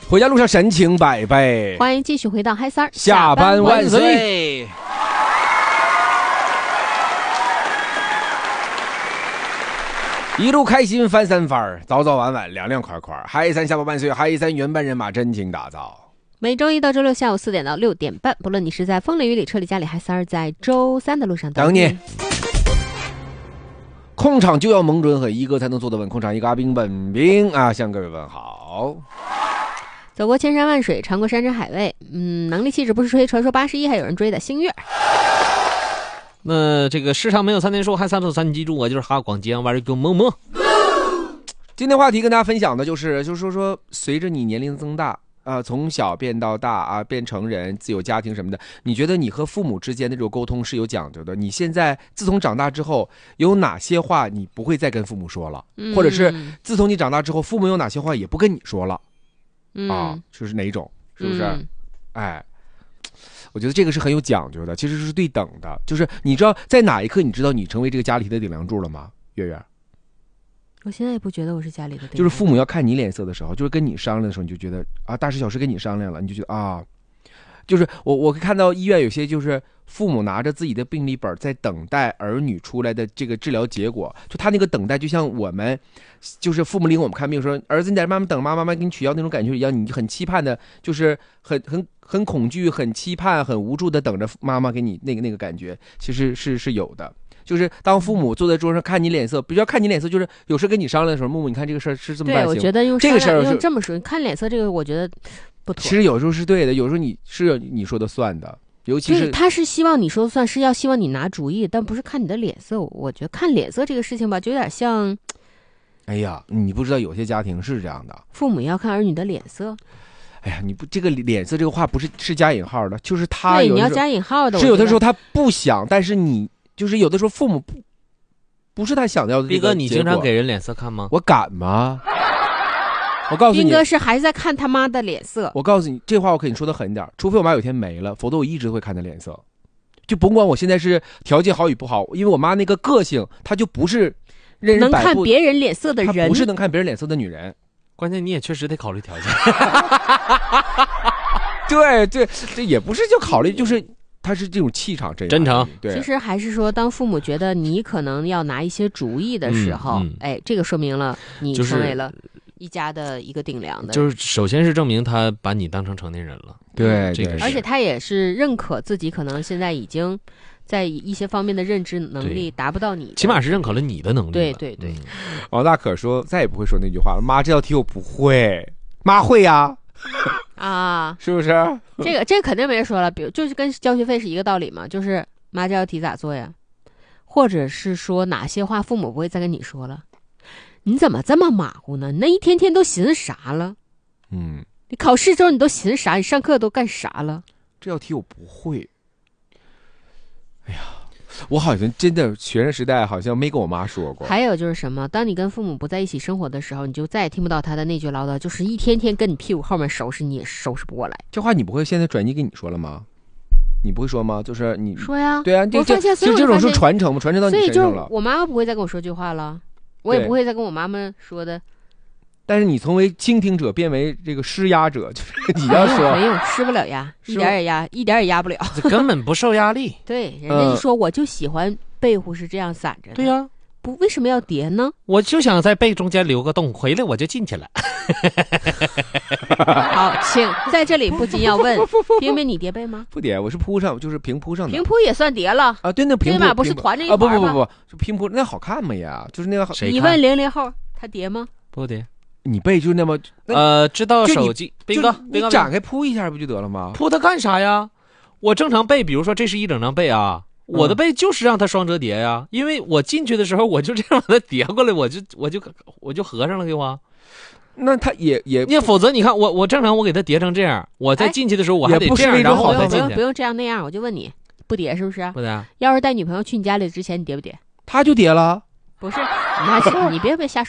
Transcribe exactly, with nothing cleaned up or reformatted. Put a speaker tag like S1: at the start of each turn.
S1: 回家路上神情百倍。
S2: 欢迎继续回到嗨三儿，
S1: 下班万岁。一路开心翻三番，早早晚晚凉凉快快，嗨三下班万岁，嗨三原班人马真情打造。
S2: 每周一到周六下午四点到六点半，不论你是在风里雨里车里家里，嗨三儿在周三的路上
S1: 等你。控场就要蒙准狠，一哥才能做得稳。控场一个阿兵本兵啊，向各位问好。
S2: 走过千山万水，尝过山珍海味，嗯，能力气质不是吹，传说八十一还有人追的星月。
S3: 那这个世上没有三天数，还三头三，你记住我就是哈广吉安玩狗萌萌。
S1: 今天话题跟大家分享的就是，就是说说随着你年龄增大啊、呃，从小变到大啊，变成人，自有家庭什么的，你觉得你和父母之间的这种沟通是有讲究的？你现在自从长大之后，有哪些话你不会再跟父母说了？嗯、或者是自从你长大之后，父母有哪些话也不跟你说了？嗯、啊，就是哪种？是不是？嗯、哎。我觉得这个是很有讲究的，其实是对等的。就是你知道在哪一刻你知道你成为这个家里的顶梁柱了吗？月月，
S2: 我现在也不觉得我是家里的顶梁柱。
S1: 就是父母要看你脸色的时候，就是跟你商量的时候，你就觉得啊，大事小事跟你商量了，你就觉得啊，就是我我看到医院有些就是父母拿着自己的病历本在等待儿女出来的这个治疗结果，就他那个等待就像我们就是父母领我们看病说儿子你在妈妈等妈妈妈给你取药那种感觉一样，你很期盼的，就是很很很恐惧、很期盼、很无助的等着妈妈给你那个那个感觉，其实是是有的。就是当父母坐在桌上看你脸色，比较看你脸色，就是有事跟你商量的时候，木木，你看这个事儿是这么办行？
S2: 对，我觉得用
S1: 这个事儿
S2: 用这么说，看脸色这个，我觉得不妥。
S1: 其实有时候是对的，有时候你是你说的算的，尤其是
S2: 他是希望你说的算，是要希望你拿主意，但不是看你的脸色。我觉得看脸色这个事情吧，就有点像。
S1: 哎呀，你不知道有些家庭是这样的，
S2: 父母要看儿女的脸色。
S1: 哎呀，你不这个脸色这个话不是是加引号的，就是他有
S2: 对你要加引号的，
S1: 是有的时候他不想，但是你就是有的时候父母不不是他想要的。
S3: 斌哥，你经常给人脸色看吗？
S1: 我敢吗？我告诉你，
S2: 斌哥是还在看他妈的脸色。
S1: 我告诉你，这话我跟你说的狠一点，除非我妈有一天没了，否则我一直会看她脸色。就甭管我现在是条件好与不好，因为我妈那个个性，她就不是任人摆布
S2: 能看别人脸色的人，
S1: 她不是能看别人脸色的女人。
S3: 关键你也确实得考虑条件。
S1: 对对，这也不是就考虑，就是他是这种气场真
S3: 真诚。
S1: 对，
S2: 其实还是说，当父母觉得你可能要拿一些主意的时候，嗯嗯、哎，这个说明了你成为了一家的一个顶梁的。
S3: 就是首先是证明他把你当成成年人了。
S1: 对，
S3: 这个
S2: 而且他也是认可自己可能现在已经在一些方面的认知能力达不到你，
S3: 起码是认可了你的能力。
S2: 对对对。嗯、
S1: 王大可说再也不会说那句话了，妈这道题我不会，妈会呀。
S2: 啊，
S1: 是不是？
S2: 这个这个肯定没人说了，比如就是跟交学费是一个道理嘛，就是妈这道题咋做呀？或者是说哪些话父母不会再跟你说了？你怎么这么马虎呢？你那一天天都寻思啥了？
S1: 嗯，
S2: 你考试之后你都寻思啥？你上课都干啥了？
S1: 这道题我不会。哎呀，我好像真的学生时代好像没跟我妈说过。
S2: 还有就是什么，当你跟父母不在一起生活的时候，你就再也听不到他的那句唠叨，就是一天天跟你屁股后面收拾，你也收拾不过来。
S1: 这话你不会现在转移给你说了吗？你不会说吗？就是你
S2: 说呀，
S1: 对啊，
S2: 我发现，
S1: 就这种是传承嘛，传承到你身上了。
S2: 所以就我妈妈不会再跟我说句话了，我也不会再跟我妈妈说的。
S1: 但是你从为倾听者变为这个施压者，就是你要说
S2: 没用，施不了压，一点也压，一点也压不了，
S3: 根本不受压力。
S2: 对，人家就说我就喜欢被褥是这样散着的。
S3: 对呀、啊，
S2: 不为什么要叠呢？
S3: 我就想在被中间留个洞，回来我就进去了。
S2: 好，请在这里不禁要问，冰冰你叠被吗？
S1: 不叠，我是铺上，就是平铺上的。
S2: 平铺也算叠了
S1: 啊？对，那平铺
S2: 最起码不是团着一
S1: 啊！不不不不，就平铺那好看吗呀？就是那个。
S2: 你问零零后，他叠吗？
S3: 不叠。
S1: 你背就那么
S3: 呃，知道手机，斌哥，
S1: 你展开铺一下不就得了吗？
S3: 铺它干啥呀？我正常背，比如说这是一整张被啊，我的被就是让它双折叠呀，因为我进去的时候我就这样把它叠过来，我就我就我就合上了给我。
S1: 那他也也，
S3: 你否则你看我我正常我给它叠成这样，我在进去的时候我还得这样，然后我再进去。
S2: 不用这样那样，我就问你，不叠是不是？
S3: 不叠。
S2: 要是带女朋友去你家里之前，你叠不叠？
S1: 他就叠了。
S2: 不是，那你别别瞎说。